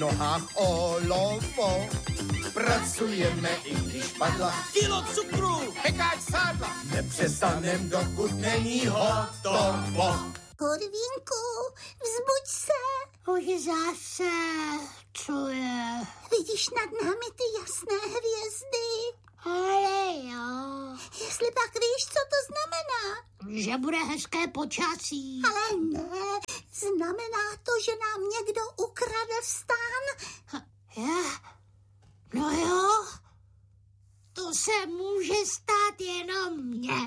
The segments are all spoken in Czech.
nohách olovo. Pracujeme, i když padla kilo cukru, pekáč sádla. Nepřestanem, dokud není hotovo. Horvínku, vzbuď se. Už zase, co je? Vidíš nad námi ty jasné hvězdy? Ale jo. Jestli pak víš, co to znamená? Že bude hezké počasí. Ale ne, znamená to, že nám někdo ukrade vstán. No jo, to se může stát jenom mně.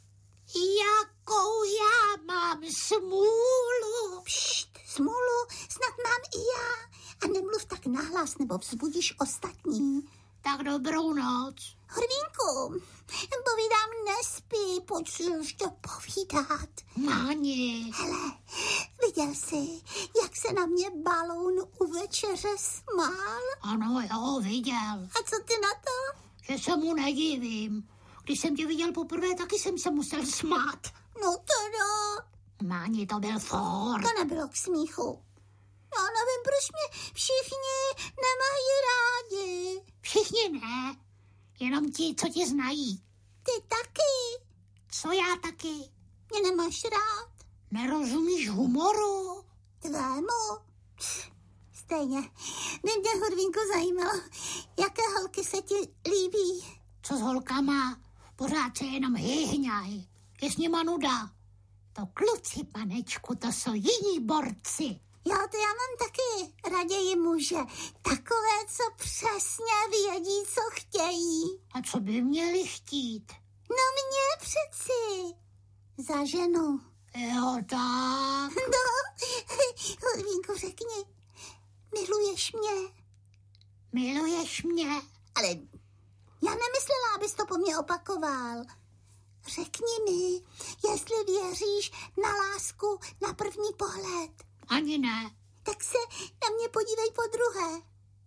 Jakou já mám smůlu. Pšt, smůlu snad mám i já. A nemluv tak nahlas, nebo vzbudíš ostatní. Tak dobrou noc. Horvínku, povídám, nespí, pojď si ještě povídat. Máni. Hele, viděl jsi, jak se na mě baloun u večeře smál? Ano, jo, viděl. A co ty na to? Že se mu nedivím. Když jsem tě viděl poprvé, taky jsem se musel smát. No teda. Máni, to byl for. To nebylo k smíchu. Já nevím, proč mě všichni nemají rádi. Všichni ne, jenom ti, co tě znají. Ty taky. Co já taky? Mě nemáš rád. Nerozumíš humoru? Tvému? Stejně. By mě, Horvínko, zajímalo, jaké holky se ti líbí. Co s holkama? Pořád se jenom hyhňaj. Je s nima nuda. To kluci, panečku, to jsou jiní borci. Jo, to já mám taky raději muže. Takové, co přesně vědí, co chtějí. A co by měli chtít? No mě přeci. Za ženu. Jo, tak. No, Horvínku, řekni, miluješ mě? Miluješ mě? Ale já nemyslela, abys to po mně opakoval. Řekni mi, jestli věříš na lásku na první pohled. Ani ne. Tak se na mě podívej podruhé.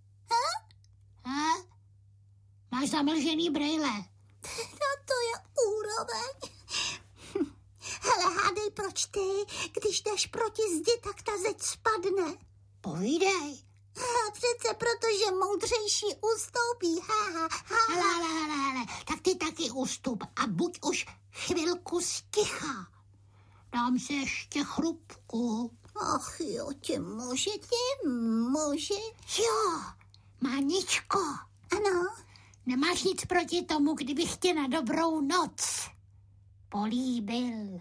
Máš zamlžený brejle. No to je úroveň. Hele, hádej, proč ty, když jdeš proti zdi, tak ta zeď spadne. Povídej. Přece protože moudřejší ustoupí. Hele, tak ty taky ustup a buď už chvilku sticha. Dám si ještě chrupku. Ach jo, tě může. Jo, Máničko. Ano? Nemáš nic proti tomu, kdybych tě na dobrou noc políbil?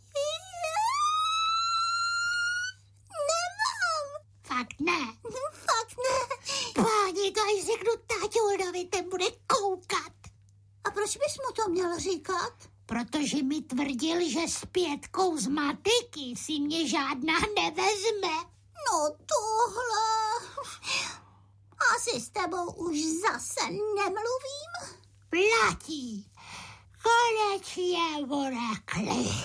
Nemám. Fakt ne. Fakt ne. Páni, to až řeknu táťovi, ten bude koukat. A proč bys mu to měl říkat? Protože mi tvrdil, že s Pětkou z matiky si mě žádná nevezme. No tohle... Asi s tebou už zase nemluvím. Platí. Konečně bude klid.